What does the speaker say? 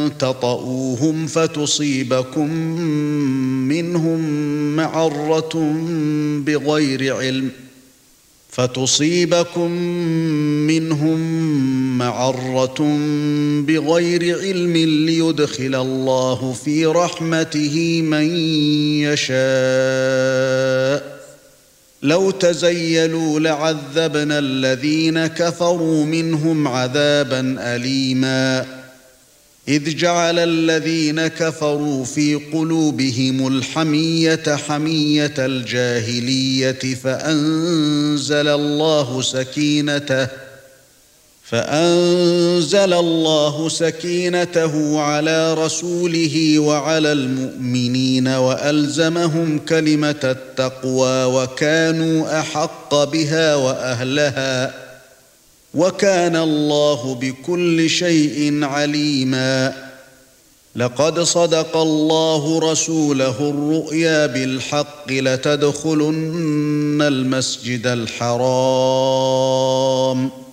تطؤوهم فتصيبكم منهم معرة بغير علم ليدخل الله في رحمته من يشاء. لو تزيلوا لعذبنا الذين كفروا منهم عذابا أليما. إذ جعل الذين كفروا في قلوبهم الحمية حمية الجاهلية فأنزل الله سكينته على رسوله وعلى المؤمنين وألزمهم كلمة التقوى وكانوا أحق بها وأهلها وكان الله بكل شيء عليما. لقد صدق الله رسوله الرؤيا بالحق لتدخلن المسجد الحرام